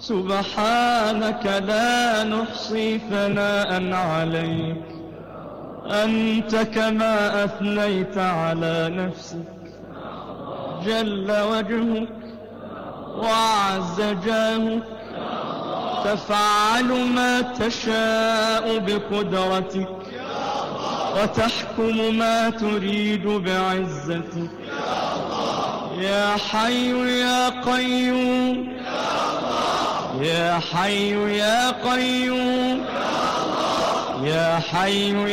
سبحانك لا نحصي ثناء عليك، أنت كما أثنيت على نفسك. جل وجهك وعز جاهك، تفعل ما تشاء بقدرتك، وتحكم ما تريد بعزتك. يا حي يا قيوم، يا حي يا قيوم، يا حي